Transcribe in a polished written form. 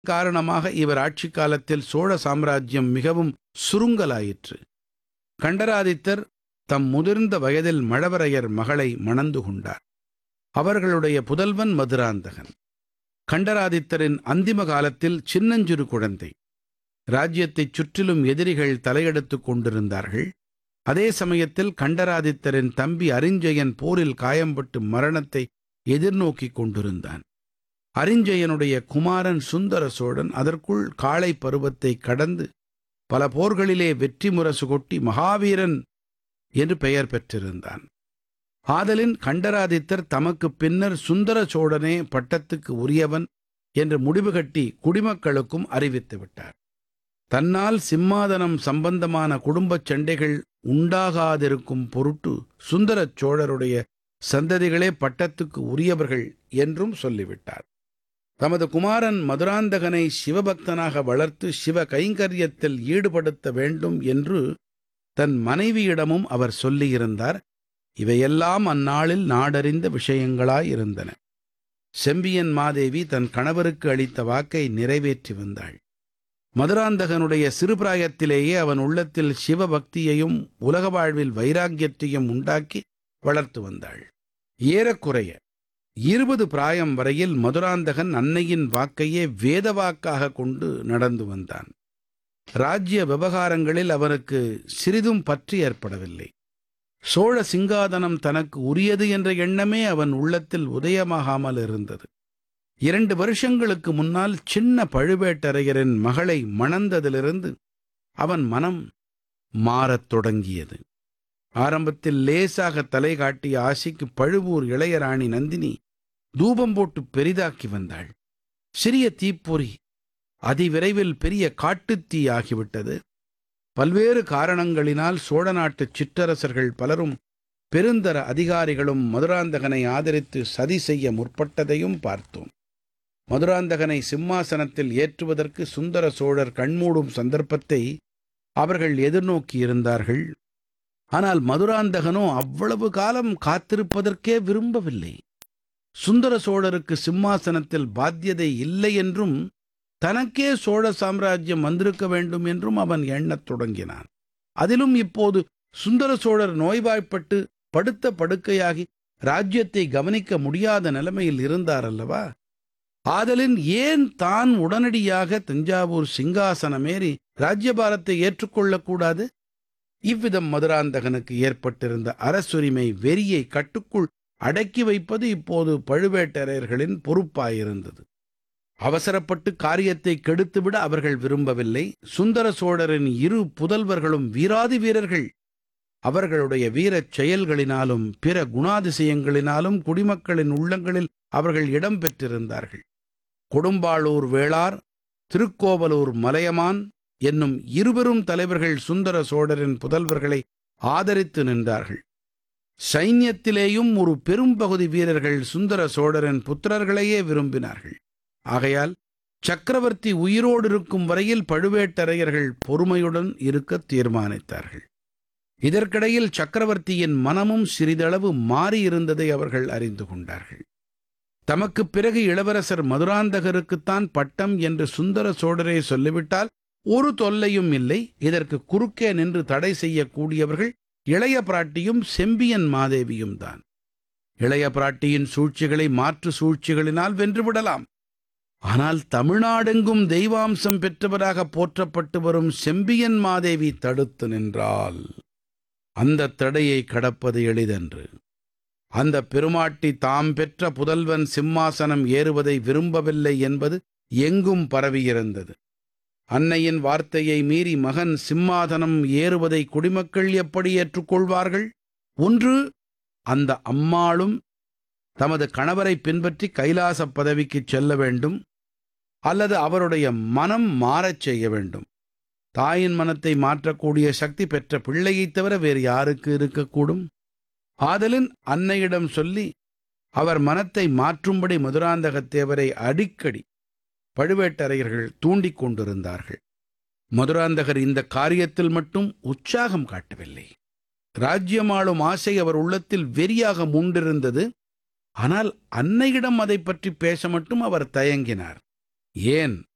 காரணமாக இவர் ஆட்சி காலத்தில் சோழ சாம்ராஜ்யம் மிகவும் சுருங்கலாயிற்று. கண்டராதித்தர் தம் முதிர்ந்த வயதில் மழவரையர் மகளை மணந்து கொண்டார். அவர்களுடைய புதல்வன் மதுராந்தகன். கண்டராதித்தரின் அந்திம காலத்தில் சின்னஞ்சிறு குழந்தை. ராஜ்யத்தைச் சுற்றிலும் எதிரிகள் தலையெடுத்துக் கொண்டிருந்தார்கள். அதே சமயத்தில் கண்டராதித்தரின் தம்பி அரிஞ்சயன் போரில் காயம்பட்டு மரணத்தை எதிர்நோக்கிக் கொண்டிருந்தான். அரிஞ்சயனுடைய குமாரன் சுந்தர சோழன் அதற்குள் காளை பருவத்தை கடந்து பல போர்களிலே வெற்றி முரசு கொட்டி மகாவீரன் என்று பெயர் பெற்றிருந்தான். ஆதலின் கண்டராதித்தர் தமக்கு பின்னர் சுந்தர சோழனே பட்டத்துக்கு உரியவன் என்று முடிவு கட்டி குடிமக்களுக்கும் அறிவித்து விட்டார். தன்னால் சிம்மாதனம் சம்பந்தமான குடும்பச் சண்டைகள் உண்டாகாதிருக்கும் பொருட்டு சுந்தரச் சோழருடைய சந்ததிகளே பட்டத்துக்கு உரியவர்கள் என்றும் சொல்லிவிட்டார். தமது குமாரன் மதுராந்தகனை சிவபக்தனாக வளர்த்து சிவ கைங்கரியத்தில் ஈடுபடுத்த வேண்டும் என்று தன் மனைவியிடமும் அவர் சொல்லியிருந்தார். இவையெல்லாம் அந்நாளில் நாடறிந்த விஷயங்களாயிருந்தன. செம்பியன் மாதேவி தன் கணவருக்கு அளித்த வாக்கை நிறைவேற்றி வந்தாள். மதுராந்தகனுடைய சிறுபிராயத்திலேயே அவன் உள்ளத்தில் சிவபக்தியையும் உலக வாழ்வில் வைராக்கியத்தையும் உண்டாக்கி வளர்த்து வந்தாள். ஏறக்குறைய 20 பிராயம் வரையில் மதுராந்தகன் அன்னையின் வாக்கையே வேத வாக்காக கொண்டு நடந்து வந்தான். ராஜ்ய விவகாரங்களில் அவனுக்கு சிறிதும் பற்று ஏற்படவில்லை. சோழ சிங்காதனம் தனக்கு உரியது என்ற எண்ணமே அவன் உள்ளத்தில் உதயமாகாமல் இருந்தது. 2 வருஷங்களுக்கு முன்னால் சின்ன பழுவேட்டரையரின் மகளை மணந்ததிலிருந்து அவன் மனம் மாறத் தொடங்கியது. ஆரம்பத்தில் லேசாக தலை காட்டிய ஆசைக்கு பழுவூர் இளையராணி நந்தினி தூபம் போட்டு பெரிதாக்கி வந்தாள். சிறிய தீப்பொறி அதிவிரைவில் பெரிய காட்டுத்தீ ஆகிவிட்டது. பல்வேறு காரணங்களினால் சோழ நாட்டு சிற்றரசர்கள் பலரும் பெருந்தர அதிகாரிகளும் மதுராந்தகனை ஆதரித்து சதி செய்ய முற்பட்டதையும் பார்த்தோம். மதுராந்தகனை சிம்மாசனத்தில் ஏற்றுவதற்கு சுந்தர சோழர் கண்மூடும் சந்தர்ப்பத்தை அவர்கள் எதிர்நோக்கியிருந்தார்கள். ஆனால் மதுராந்தகனோ அவ்வளவு காலம் காத்திருப்பதற்கே விரும்பவில்லை. சுந்தர சோழருக்கு சிம்மாசனத்தில் பாத்தியதை இல்லை என்றும் தனக்கே சோழ சாம்ராஜ்யம் வந்திருக்க வேண்டும் என்றும் அவன் எண்ணத் தொடங்கினான். அதிலும் இப்போது சுந்தர சோழர் நோய்வாய்ப்பட்டு படுத்த படுக்கையாகி ராஜ்யத்தை கவனிக்க முடியாத நிலைமையில் இருந்தார் அல்லவா? ஆதலின் ஏன் தான் உடனடியாக தஞ்சாவூர் சிங்காசனமேறி ராஜ்யபாரத்தை ஏற்றுக்கொள்ளக்கூடாது? இவ்விதம் மதுராந்தகனுக்கு ஏற்பட்டிருந்த அரசுரிமை வெறியை கட்டுக்குள் அடக்கி வைப்பது இப்போது பழுவேட்டரையர்களின் பொறுப்பாயிருந்தது. அவசரப்பட்டு காரியத்தை கெடுத்துவிட அவர்கள் விரும்பவில்லை. சுந்தர சோழரின் 2 புதல்வர்களும் வீராதி வீரர்கள். அவர்களுடைய வீரச் செயல்களினாலும் பிற குணாதிசயங்களினாலும் குடிமக்களின் உள்ளங்களில் அவர்கள் இடம் பெற்றிருந்தார்கள். கொடும்பாளூர் வேளார், திருக்கோவலூர் மலையமான் என்னும் 2 பெரும் தலைவர்கள் சுந்தர சோழரின் புதல்வர்களை ஆதரித்து நின்றார்கள். சைன்யத்திலேயும் ஒரு பெரும்பகுதி வீரர்கள் சுந்தர சோழரின் புத்திரர்களையே விரும்பினார்கள். ஆகையால் சக்கரவர்த்தி உயிரோடு இருக்கும் வரையில் பழுவேட்டரையர்கள் பொறுமையுடன் இருக்க தீர்மானித்தார்கள். இதற்கிடையில் சக்கரவர்த்தியின் மனமும் சிறிதளவு மாறியிருந்ததை அவர்கள் அறிந்து கொண்டார்கள். தமக்குப் பிறகு இளவரசர் மதுராந்தகருக்குத்தான் பட்டம் என்று சுந்தர சோழரே சொல்லிவிட்டால் ஒரு தொல்லையும் இல்லை. இதற்கு குறுக்கே நின்று தடை செய்யக்கூடியவர்கள் இளைய பிராட்டியும் செம்பியன் மாதேவியும் தான். இளைய பிராட்டியின் சூழ்ச்சிகளை மாற்று சூழ்ச்சிகளினால் வென்றுவிடலாம். ஆனால் தமிழ்நாடெங்கும் தெய்வாம்சம் பெற்றவராக போற்றப்பட்டு வரும் செம்பியன் மாதேவி தடுத்து நின்றால் அந்த தடையை கடப்பது எளிதன்று. அந்த பெருமாட்டி தாம் பெற்ற புதல்வன் சிம்மாசனம் ஏறுவதை விரும்பவில்லை என்பது எங்கும் பரவியிருந்தது. அன்னையின் வார்த்தையை மீறி மகன் சிம்மாதனம் ஏறுவதை குடிமக்கள் எப்படி ஏற்றுக்கொள்வார்கள்? ஒன்று, அந்த அம்மாளும் தமது கணவரை பின்பற்றி கைலாச பதவிக்கு செல்ல வேண்டும், அல்லது அவருடைய மனம் மாறச் செய்ய வேண்டும். தாயின் மனத்தை மாற்றக்கூடிய சக்தி பெற்ற பிள்ளையைத் தவிர வேறு யாருக்கு இருக்கக்கூடும்? ஆதலின் அன்னையிடம் சொல்லி அவர் மனத்தை மாற்றும்படி மதுராந்தகத்தேவரை அடிக்கடி பழுவேட்டரையர்கள் தூண்டிக் கொண்டிருந்தார்கள். மதுராந்தகர் இந்த காரியத்தில் மட்டும் உற்சாகம் காட்டவில்லை. ராஜ்யமாளும் ஆசை அவர் உள்ளத்தில் வெறியாக மூண்டிருந்தது. ஆனால் அன்னையிடம் அதை பற்றி பேச மட்டும் அவர் தயங்கினார். ஏன்?